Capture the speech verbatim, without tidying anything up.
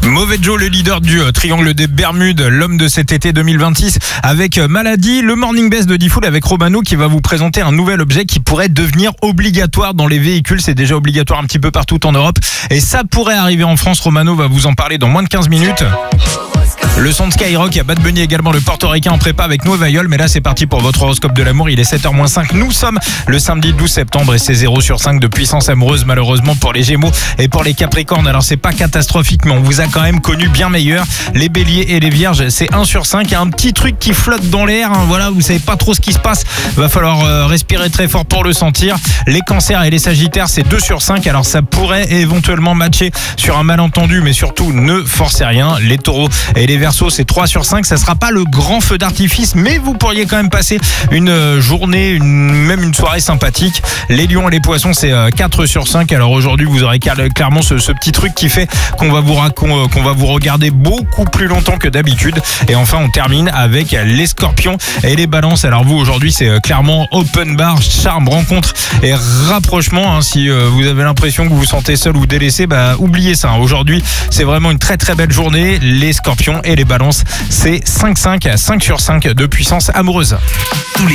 Mauvais Joe, le leader du euh, triangle des Bermudes, l'homme de cet été deux mille vingt-six avec euh, Maladie, le Morning Best de Diffoul avec Romano qui va vous présenter un nouvel objet qui pourrait devenir obligatoire dans les véhicules. C'est déjà obligatoire un petit peu partout en Europe et ça pourrait arriver en France. Romano va vous en parler dans moins de quinze minutes. Le son de Skyrock, il y a Bad Bunny également, le portoricain en prépa avec Nueva York. Mais là c'est parti pour votre horoscope de l'amour, il est sept heures moins cinq. Nous sommes le samedi douze septembre et c'est zéro sur cinq de puissance amoureuse malheureusement pour les Gémeaux et pour les Capricornes. Alors c'est pas catastrophique mais on vous a quand même connu bien meilleur. Les Béliers et les Vierges c'est un sur cinq. Il y a un petit truc qui flotte dans l'air, hein. Voilà, vous savez pas trop ce qui se passe, va falloir euh, respirer très fort pour le sentir. Les Cancers et les Sagittaires c'est deux sur cinq. Alors ça pourrait éventuellement matcher sur un malentendu mais surtout ne forcez rien. Les Taureaux et les Verseaux c'est trois sur cinq. Ça sera pas le grand feu d'artifice mais vous pourriez quand même passer une journée, une, même une soirée sympathique. Les Lions et les Poissons c'est quatre sur cinq. Alors aujourd'hui vous aurez clairement ce, ce petit truc qui fait qu'on va vous qu'on, qu'on va vous regarder beaucoup plus longtemps que d'habitude. Et enfin on termine avec les Scorpions et les Balances. Alors vous aujourd'hui c'est clairement open bar, charme, rencontre et rapprochement, hein. Si euh, vous avez l'impression que vous vous sentez seul ou délaissé, bah oubliez ça, hein. Aujourd'hui c'est vraiment une très très belle journée. Les Scorpions et les Balances c'est cinq cinq, cinq sur cinq de puissance amoureuse.